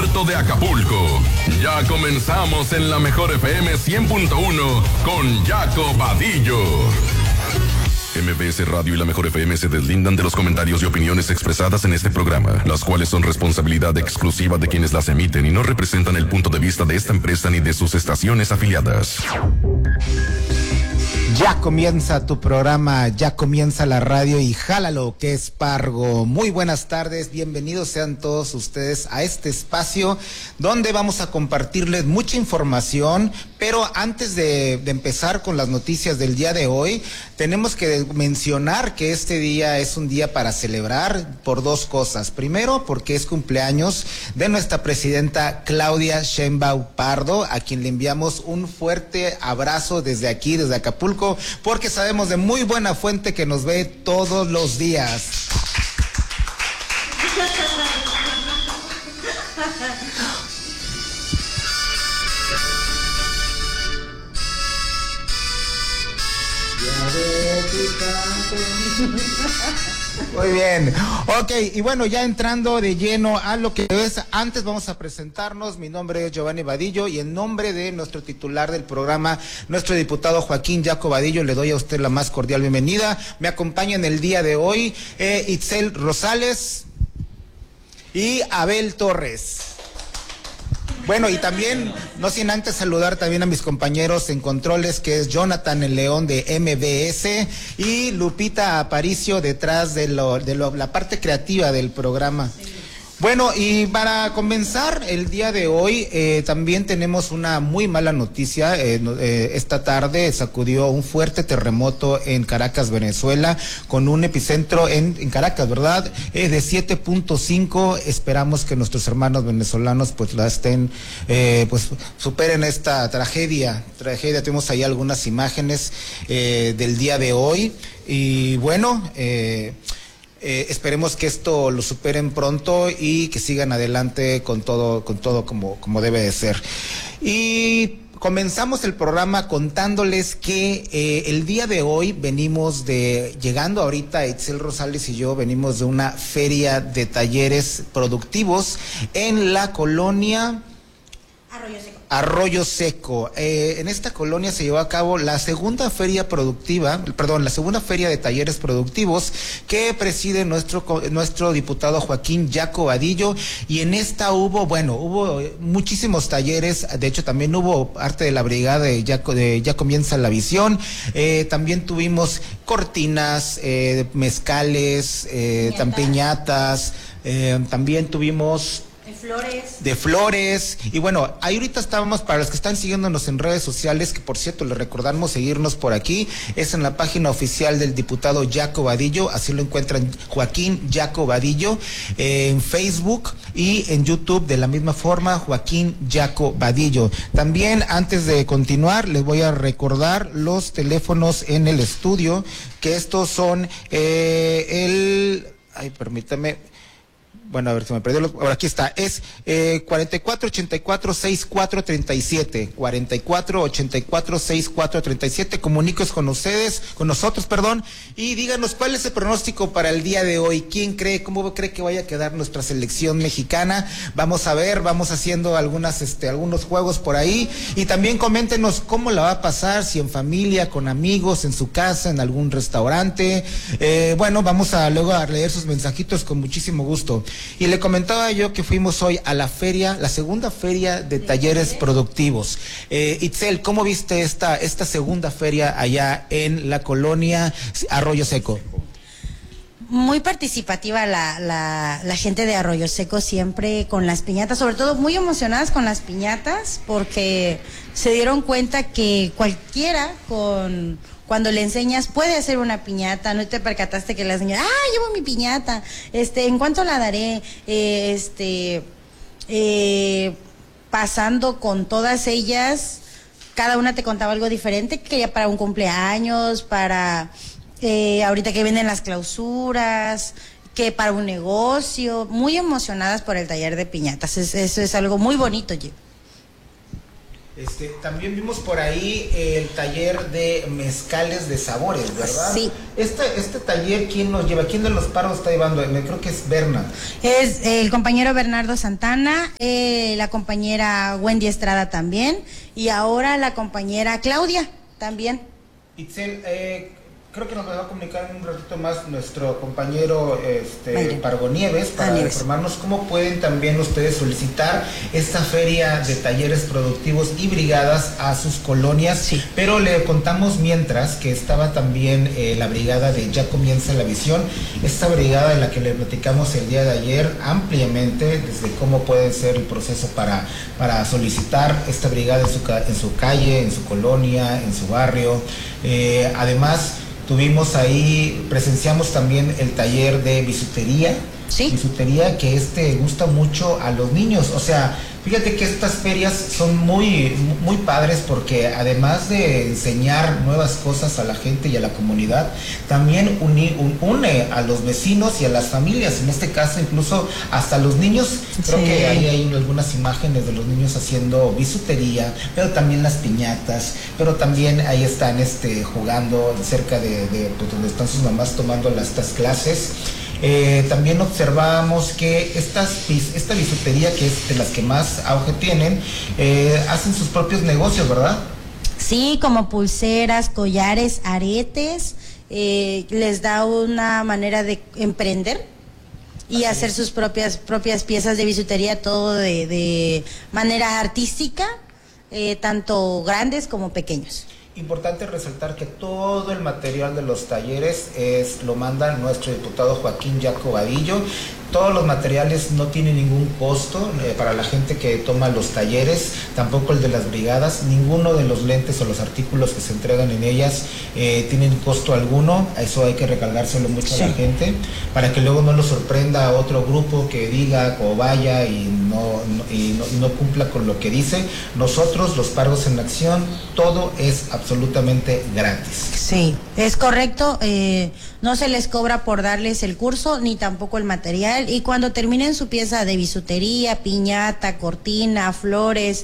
puerto de Acapulco. Ya comenzamos en la Mejor FM 100.1 con Jaco Vadillo. MBS Radio y la Mejor FM se deslindan de los comentarios y opiniones expresadas en este programa, las cuales son responsabilidad exclusiva de quienes las emiten y no representan el punto de vista de esta empresa ni de sus estaciones afiliadas. Ya comienza tu programa, ya comienza la radio y jálalo que es Pargo. Muy buenas tardes, bienvenidos sean todos ustedes a este espacio donde vamos a compartirles mucha información, pero antes de empezar con las noticias del día de hoy, tenemos que mencionar que este día es un día para celebrar por dos cosas. Primero, porque es cumpleaños de nuestra presidenta Claudia Sheinbaum Pardo, a quien le enviamos un fuerte abrazo desde aquí, desde Acapulco, porque sabemos de muy buena fuente que nos ve todos los días. Muy bien, ok, y bueno, ya entrando de lleno a lo que es, antes vamos a presentarnos. Mi nombre es Giovanni Vadillo y en nombre de nuestro titular del programa, nuestro diputado Joaquín Jaco Vadillo, le doy a usted la más cordial bienvenida. Me acompañan el día de hoy Itzel Rosales y Abel Torres. Bueno, y también, no sin antes saludar también a mis compañeros en controles, que es Jonathan el León de MBS y Lupita Aparicio detrás de la parte creativa del programa. Sí. Bueno, y para comenzar el día de hoy, también tenemos una muy mala noticia. Esta tarde sacudió un fuerte terremoto en Caracas, Venezuela, con un epicentro en Caracas, ¿verdad? De 7.5. Esperamos que nuestros hermanos venezolanos pues la estén, pues superen esta tragedia. Tenemos ahí algunas imágenes del día de hoy. Y bueno, esperemos que esto lo superen pronto y que sigan adelante con todo como debe de ser. Y comenzamos el programa contándoles que el día de hoy llegando ahorita Itzel Rosales y yo venimos de una feria de talleres productivos en la colonia Arroyo Seco. En esta colonia se llevó a cabo la segunda feria de talleres productivos que preside nuestro diputado Joaquín Jaco Vadillo, y en esta hubo muchísimos talleres. De hecho, también hubo parte de la brigada de Ya Comienza la Visión. También tuvimos cortinas, mezcales, piñatas, también tuvimos de flores, y bueno, ahí ahorita estábamos, para los que están siguiéndonos en redes sociales, que por cierto les recordamos seguirnos por aquí, es en la página oficial del diputado Jaco Vadillo, así lo encuentran, Joaquín Jaco Vadillo, en Facebook y en YouTube de la misma forma, Joaquín Jaco Vadillo. También, antes de continuar, les voy a recordar los teléfonos en el estudio, que estos son permítame. Bueno, a ver si me perdió. Aquí está. Es 4484-6437. 4484-6437. Comuníqueos con nosotros, y díganos cuál es el pronóstico para el día de hoy. ¿Cómo cree que vaya a quedar nuestra selección mexicana? Vamos a ver, vamos haciendo algunos juegos por ahí. Y también coméntenos cómo la va a pasar, si en familia, con amigos, en su casa, en algún restaurante. Vamos luego a leer sus mensajitos con muchísimo gusto. Y le comentaba yo que fuimos hoy a la segunda feria de talleres productivos. Itzel, ¿cómo viste esta segunda feria allá en la colonia Arroyo Seco? Muy participativa la gente de Arroyo Seco, siempre con las piñatas, sobre todo muy emocionadas con las piñatas, porque se dieron cuenta que cualquiera cuando le enseñas puede hacer una piñata. No te percataste que la señora, llevo mi piñata, ¿en cuánto la daré? Pasando con todas ellas, cada una te contaba algo diferente, que ya para un cumpleaños, para ahorita que vienen las clausuras, que para un negocio, muy emocionadas por el taller de piñatas. Eso es algo muy bonito, Gio. También vimos por ahí el taller de mezcales de sabores, ¿verdad? Sí. Este taller, ¿quién nos lleva? ¿Quién de los Pargos está llevando? Creo que es Berna. Es el compañero Bernardo Santana, la compañera Wendy Estrada también, y ahora la compañera Claudia también. Itzel, creo que nos va a comunicar en un ratito más nuestro compañero Pargo Nieves para informarnos cómo pueden también ustedes solicitar esta feria de talleres productivos y brigadas a sus colonias. Sí. Pero le contamos mientras que estaba también la brigada de Ya Comienza la Visión, esta brigada de la que le platicamos el día de ayer ampliamente desde cómo puede ser el proceso para solicitar esta brigada en su calle, en su colonia, en su barrio. Además, presenciamos también el taller de bisutería. Sí. Bisutería que gusta mucho a los niños. O sea, fíjate que estas ferias son muy, muy padres porque además de enseñar nuevas cosas a la gente y a la comunidad, también une a los vecinos y a las familias. En este caso, incluso hasta los niños. Creo que ahí hay algunas imágenes de los niños haciendo bisutería, pero también las piñatas, pero también ahí están jugando cerca de donde están sus mamás tomando estas clases. También observamos que esta bisutería, que es de las que más auge tienen, hacen sus propios negocios, ¿verdad? Sí, como pulseras, collares, aretes, les da una manera de emprender y hacer sus propias piezas de bisutería, todo de manera artística, tanto grandes como pequeños. Importante resaltar que todo el material de los talleres lo manda nuestro diputado Joaquín Jaco Vadillo. Todos los materiales no tienen ningún costo para la gente que toma los talleres, tampoco el de las brigadas. Ninguno de los lentes o los artículos que se entregan en ellas tienen costo alguno. Eso hay que recalcárselo mucho a la gente, para que luego no lo sorprenda a otro grupo que diga o vaya y no cumpla con lo que dice. Nosotros, los Pargos en Acción, todo es absolutamente gratis. Sí, es correcto. No se les cobra por darles el curso ni tampoco el material, y cuando terminen su pieza de bisutería, piñata, cortina, flores,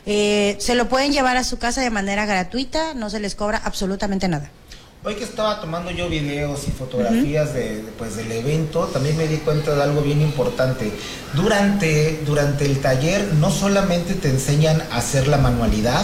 se lo pueden llevar a su casa de manera gratuita, no se les cobra absolutamente nada. Hoy que estaba tomando yo videos y fotografías del evento, también me di cuenta de algo bien importante. Durante el taller no solamente te enseñan a hacer la manualidad,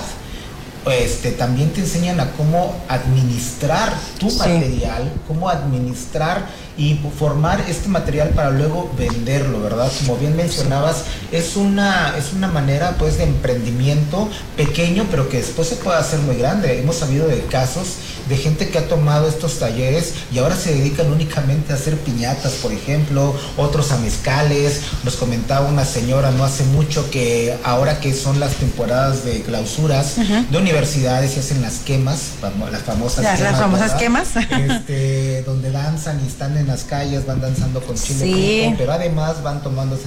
también te enseñan a cómo administrar tu material, cómo administrar y formar este material para luego venderlo, ¿verdad? Como bien mencionabas, es una manera pues de emprendimiento pequeño, pero que después se puede hacer muy grande. Hemos sabido de casos de gente que ha tomado estos talleres y ahora se dedican únicamente a hacer piñatas, por ejemplo, otros a mezcales. Nos comentaba una señora no hace mucho que ahora que son las temporadas de clausuras de universidades, se hacen las quemas, las famosas quemas, donde danzan y están en las calles, van danzando con chile, pero además van tomándose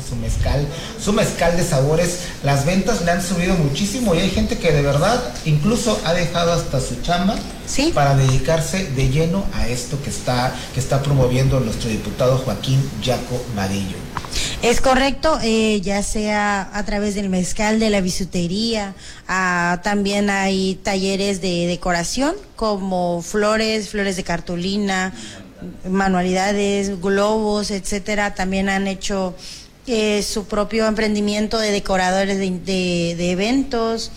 su mezcal de sabores. Las ventas le han subido muchísimo y hay gente que de verdad incluso ha dejado hasta su chamba para dedicarse de lleno a esto que está promoviendo nuestro diputado Joaquín Jaco Vadillo. Es correcto, ya sea a través del mezcal, de la bisutería, también hay talleres de decoración como flores de cartulina, manualidades, globos, etcétera. También han hecho su propio emprendimiento de decoradores de eventos.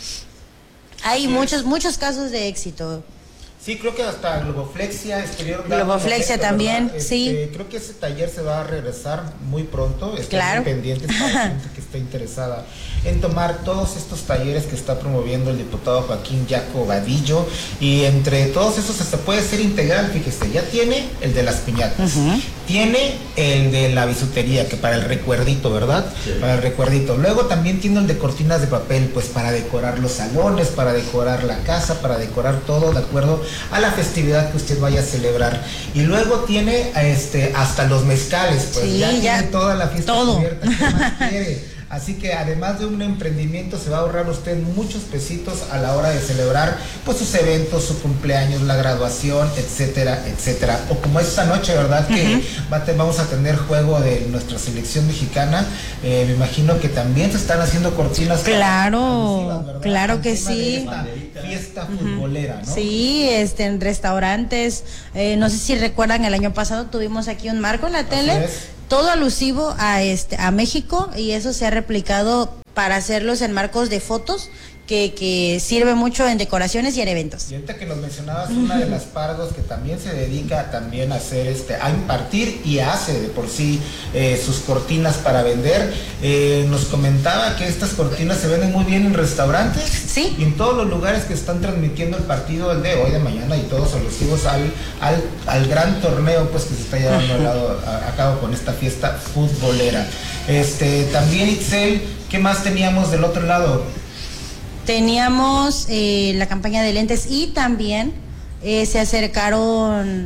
Hay muchos casos de éxito. Sí, creo que hasta Globoflexia estuvieron dando. Globoflexia también, sí. Creo que ese taller se va a regresar muy pronto. Están muy pendientes para la gente que está interesada en tomar todos estos talleres que está promoviendo el diputado Joaquín Jaco Vadillo. Y entre todos esos se puede ser integral, fíjese, ya tiene el de las piñatas, tiene el de la bisutería, que para el recuerdito, ¿verdad? Sí. Para el recuerdito. Luego también tiene el de cortinas de papel, pues para decorar los salones, para decorar la casa, para decorar todo de acuerdo a la festividad que usted vaya a celebrar. Y luego tiene hasta los mezcales, pues ya tiene toda la fiesta cubierta. ¿Qué más quiere? Así que además de un emprendimiento se va a ahorrar usted muchos pesitos a la hora de celebrar pues sus eventos, su cumpleaños, la graduación, etcétera, etcétera. O como esta noche, ¿verdad? Que vamos a tener juego de nuestra selección mexicana. Me imagino que también se están haciendo cortinas. Claro, claro que sí. Fiesta futbolera, ¿no? Sí, en restaurantes. No sé si recuerdan, el año pasado tuvimos aquí un marco en la tele, todo alusivo a México, y eso se ha replicado para hacerlos en marcos de fotos que sirve mucho en decoraciones y en eventos. Y ahorita que nos mencionabas una de las Pargos que también se dedica también a hacer a impartir y hace de por sí sus cortinas para vender, nos comentaba que estas cortinas se venden muy bien en restaurantes, sí, y en todos los lugares que están transmitiendo el partido, el de hoy, de mañana, y todos alusivos al gran torneo pues que se está llevando a cabo con esta fiesta futbolera. También, Itzel, ¿qué más teníamos del otro lado? Teníamos la campaña de lentes, y también se acercaron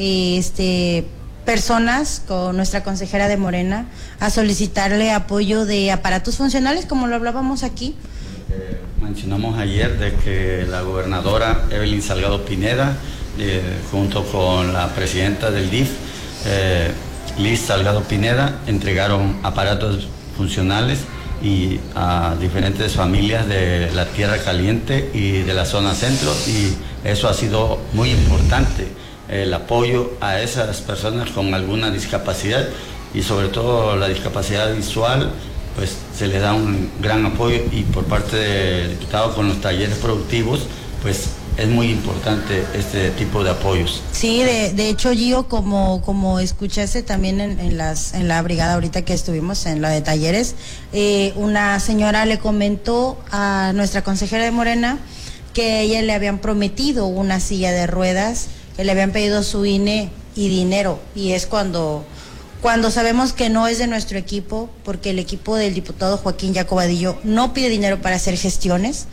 personas con nuestra consejera de Morena a solicitarle apoyo de aparatos funcionales, como lo hablábamos aquí. Mencionamos ayer de que la gobernadora Evelyn Salgado Pineda, junto con la presidenta del DIF, Liz Salgado Pineda, entregaron aparatos funcionales y a diferentes familias de la Tierra Caliente y de la zona centro, y eso ha sido muy importante, el apoyo a esas personas con alguna discapacidad, y sobre todo la discapacidad visual, pues se le da un gran apoyo, y por parte del diputado con los talleres productivos, pues es muy importante este tipo de apoyos. Sí, de hecho, Gio, como escuchaste también en la brigada ahorita que estuvimos en la de talleres, una señora le comentó a nuestra consejera de Morena que a ella le habían prometido una silla de ruedas, que le habían pedido su INE y dinero, y es cuando sabemos que no es de nuestro equipo, porque el equipo del diputado Joaquín Jaco Vadillo no pide dinero para hacer gestiones.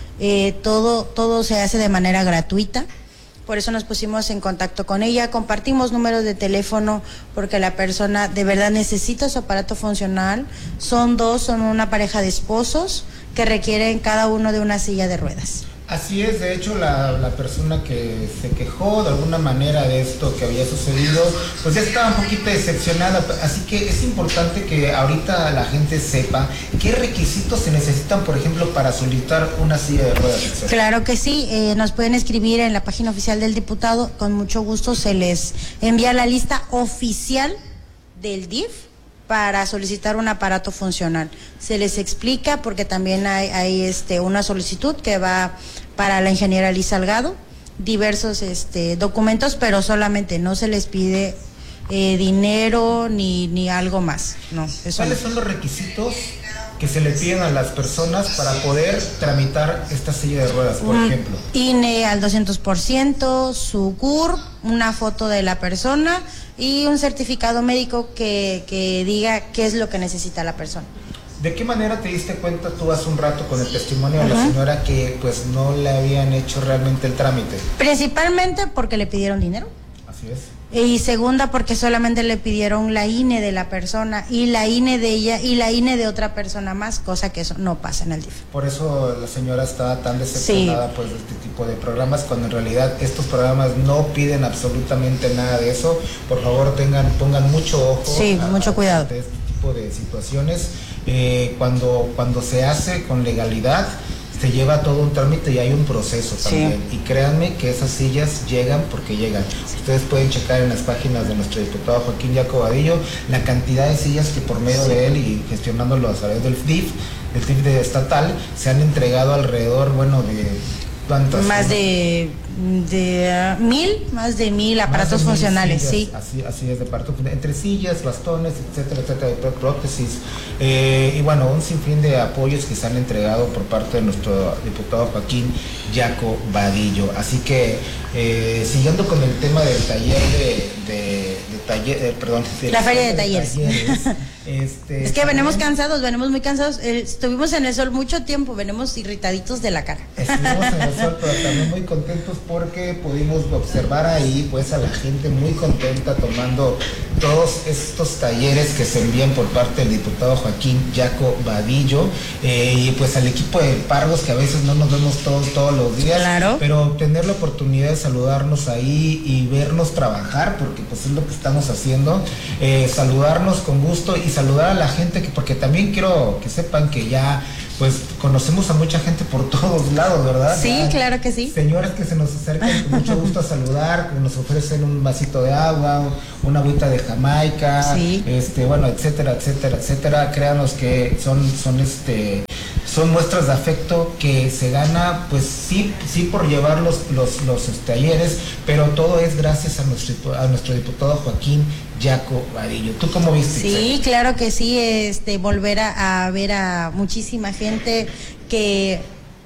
Todo se hace de manera gratuita. Por eso nos pusimos en contacto con ella, compartimos números de teléfono, porque la persona de verdad necesita su aparato funcional. Son una pareja de esposos que requieren cada uno de una silla de ruedas. Así es, de hecho la persona que se quejó de alguna manera de esto que había sucedido, pues ya estaba un poquito decepcionada, así que es importante que ahorita la gente sepa qué requisitos se necesitan, por ejemplo, para solicitar una silla de ruedas. Claro que sí, nos pueden escribir en la página oficial del diputado, con mucho gusto se les envía la lista oficial del DIF para solicitar un aparato funcional. Se les explica, porque también hay una solicitud que va para la ingeniera Liz Salgado, diversos documentos, pero solamente no se les pide dinero ni algo más. No, ¿cuáles son los requisitos que se le piden a las personas para poder tramitar esta silla de ruedas, por ejemplo? INE al 200%, su CURP, una foto de la persona y un certificado médico que diga qué es lo que necesita la persona. ¿De qué manera te diste cuenta tú hace un rato con el testimonio de la señora que pues no le habían hecho realmente el trámite? Principalmente porque le pidieron dinero. Así es. Y segunda, porque solamente le pidieron la INE de la persona y la INE de ella y la INE de otra persona más, cosa que eso no pasa en el DIF. Por eso la señora está tan decepcionada pues de este tipo de programas, cuando en realidad estos programas no piden absolutamente nada de eso. Por favor, pongan mucho ojo. Sí, mucho cuidado. De este tipo de situaciones. Cuando se hace con legalidad, se lleva todo un trámite y hay un proceso también. Sí. Y créanme que esas sillas llegan porque llegan. Ustedes pueden checar en las páginas de nuestro diputado Joaquín Jaco Vadillo la cantidad de sillas que por medio de él y gestionándolo a través del DIF estatal, se han entregado alrededor, de ¿cuántas? Más de 1,000 aparatos funcionales, sillas, sí. Así es, de parto, entre sillas, bastones, etcétera, prótesis, y un sinfín de apoyos que se han entregado por parte de nuestro diputado Joaquín Jaco Vadillo. Así que, siguiendo con el tema del taller de la feria de talleres. Es que venimos cansados, venimos muy cansados. Estuvimos en el sol mucho tiempo, venimos irritaditos de la cara. Estuvimos en el sol, pero también muy contentos porque pudimos observar ahí pues a la gente muy contenta tomando todos estos talleres que se envían por parte del diputado Joaquín Jaco Vadillo, y pues al equipo de Pargos, que a veces no nos vemos todos los días, claro, pero tener la oportunidad de saludarnos ahí y vernos trabajar, porque pues es lo que estamos haciendo, saludarnos con gusto y saludar a la gente, porque también quiero que sepan que ya pues conocemos a mucha gente por todos lados, ¿verdad? Sí, ya, claro que sí. Señores que se nos acercan con mucho gusto a saludar, que nos ofrecen un vasito de agua, una agüita de Jamaica, sí, bueno, etcétera. Créanos que son muestras de afecto que se gana, pues sí por llevar los talleres, pero todo es gracias a nuestro diputado Joaquín Jaco Vadillo. ¿Tú cómo viste? Sí, claro que sí, volver a ver a muchísima gente que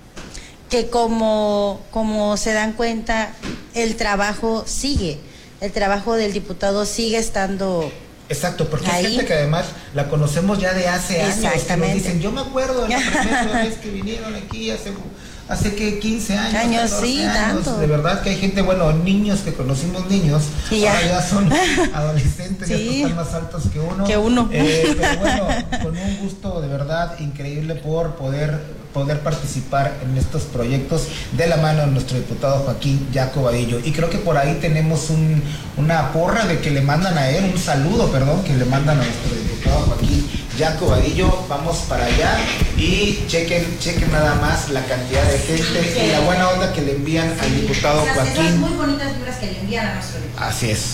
como se dan cuenta, el trabajo del diputado sigue estando. Exacto, porque ahí. hay gente que además la conocemos ya de hace años. Exactamente. Que nos dicen, yo me acuerdo de la primera vez que vinieron aquí hace que 15 años, sí, años. tanto. De verdad que hay gente, niños que conocimos niños, sí, ahora ya son adolescentes, sí, ya están más altos que uno. Pero bueno, con un gusto de verdad increíble por poder participar en estos proyectos de la mano de nuestro diputado Joaquín Jaco Vadillo. Y creo que por ahí tenemos una porra de que le mandan a él, un saludo, que le mandan a nuestro diputado Joaquín Jaco Vadillo. Vamos para allá y chequen nada más la cantidad de gente y la buena onda que le envían al diputado Joaquín. Esas muy bonitas vibras que le envían a nuestro diputado. Así es.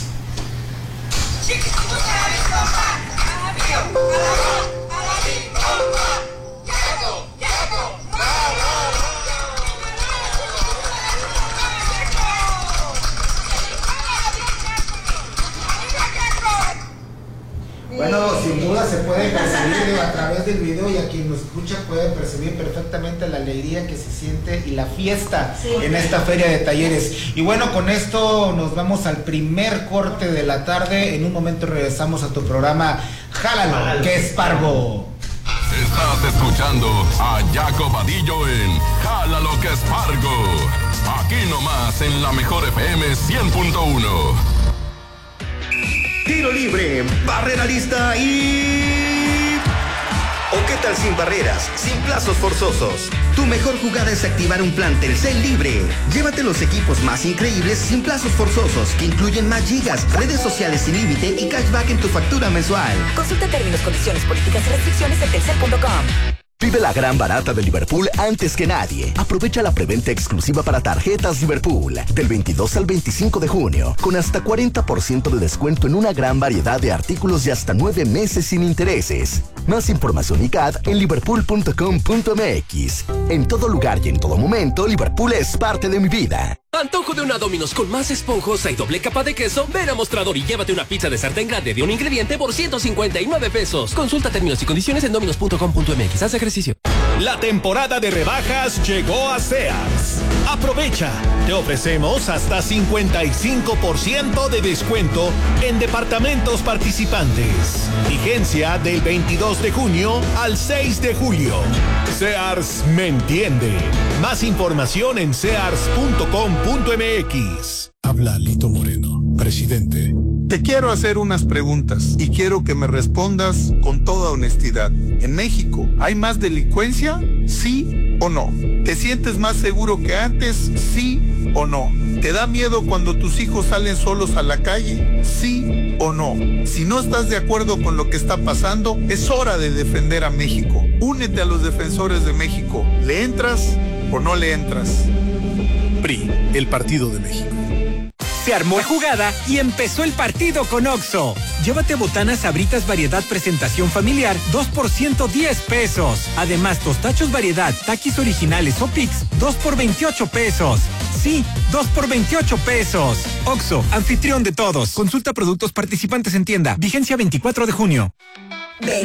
Bueno, sin duda se puede percibir a través del video, y a quien nos escucha puede percibir perfectamente la alegría que se siente y la fiesta en esta feria de talleres. Y bueno, con esto nos vamos al primer corte de la tarde. En un momento regresamos a tu programa Jálalo, que es Pargo. Estás escuchando a Jaco Vadillo en Jálalo, que es Pargo. Aquí nomás en la mejor FM 100.1. Tiro libre, barrera lista y... ¿O qué tal sin barreras, sin plazos forzosos? Tu mejor jugada es activar un plan Telcel libre. Llévate los equipos más increíbles sin plazos forzosos, que incluyen más gigas, redes sociales sin límite y cashback en tu factura mensual. Consulta términos, condiciones, políticas y restricciones en telcel.com. Vive la gran barata de Liverpool antes que nadie. Aprovecha la preventa exclusiva para tarjetas Liverpool del 22 al 25 de junio, con hasta 40% de descuento en una gran variedad de artículos y hasta 9 meses sin intereses. Más información y CAD en liverpool.com.mx. En todo lugar y en todo momento, Liverpool es parte de mi vida. Antojo de una Domino's con más esponjosa y doble capa de queso. Ven a Mostrador y llévate una pizza de sartén grande de un ingrediente por 159 pesos. Consulta términos y condiciones en dominos.com.mx. Haz ejercicio. La temporada de rebajas llegó a Sears. Aprovecha. Te ofrecemos hasta 55% de descuento en departamentos participantes. Vigencia del 22 de junio al 6 de julio. Sears me entiende. Más información en sears.com.mx. Habla Lito Moreno, presidente. Te quiero hacer unas preguntas y quiero que me respondas con toda honestidad. ¿En México hay más delincuencia? ¿Sí o no? ¿Te sientes más seguro que antes? ¿Sí o no? ¿Te da miedo cuando tus hijos salen solos a la calle? ¿Sí o no? Si no estás de acuerdo con lo que está pasando, es hora de defender a México. Únete a los defensores de México. ¿Le entras o no le entras? PRI, el Partido de México. Se armó la jugada y empezó el partido con Oxxo. Llévate botanas Sabritas variedad presentación familiar, 2 por 110 pesos. Además, tostachos variedad, taquis originales o Pix, 2 por 28 pesos. Sí, 2 por 28 pesos. Oxxo, anfitrión de todos. Consulta productos participantes en tienda. Vigencia 24 de junio. Ven